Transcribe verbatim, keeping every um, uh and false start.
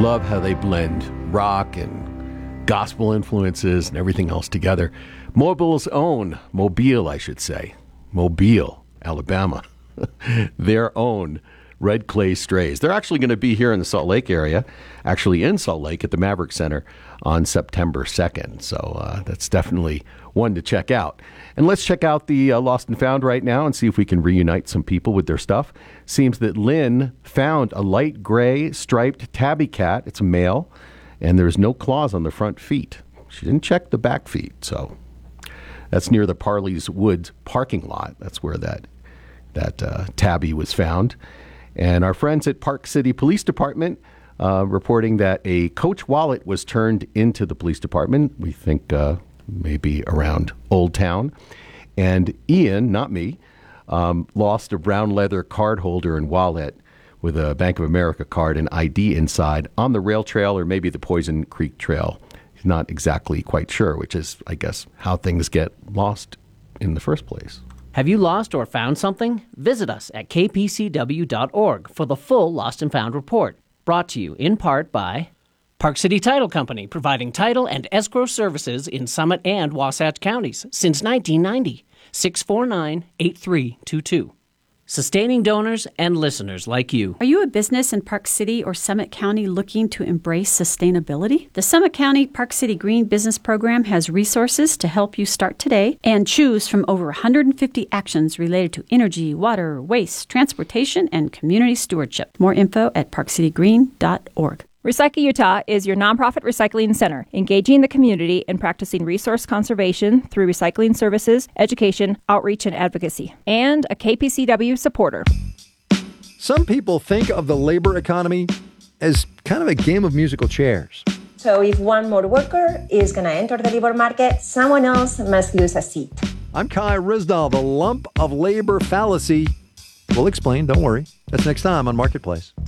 love how they blend rock and gospel influences and everything else together. Mobile's own, Mobile, I should say, Mobile, Alabama, their own Red Clay Strays. They're actually going to be here in the Salt Lake area, actually in Salt Lake at the Maverick Center on September second. So uh, that's definitely one to check out. And let's check out the uh, Lost and Found right now and see if we can reunite some people with their stuff. Seems that Lynn found a light gray striped tabby cat. It's a male, and there's no claws on the front feet. She didn't check the back feet, so that's near the Parley's Woods parking lot. That's where that that uh, tabby was found. And our friends at Park City Police Department uh, reporting that a Coach wallet was turned into the police department. We think uh, maybe around Old Town. And Ian, not me, um, lost a brown leather card holder and wallet with a Bank of America card and I D inside on the rail trail or maybe the Poison Creek Trail. He's not exactly quite sure, which is, I guess, how things get lost in the first place. Have you lost or found something? Visit us at k p c w dot org for the full Lost and Found report. Brought to you in part by Park City Title Company, providing title and escrow services in Summit and Wasatch counties since nineteen ninety. six four nine, eight three two two. Sustaining donors and listeners like you. Are you a business in Park City or Summit County looking to embrace sustainability? The Summit County Park City Green Business Program has resources to help you start today and choose from over one hundred fifty actions related to energy, water, waste, transportation, and community stewardship. More info at park city green dot org. Recycle Utah is your nonprofit recycling center, engaging the community in practicing resource conservation through recycling services, education, outreach, and advocacy, and a K P C W supporter. Some people think of the labor economy as kind of a game of musical chairs. So if one more worker is going to enter the labor market, someone else must lose a seat. I'm Kai Rizdal. The lump of labor fallacy. We'll explain, don't worry. That's next time on Marketplace.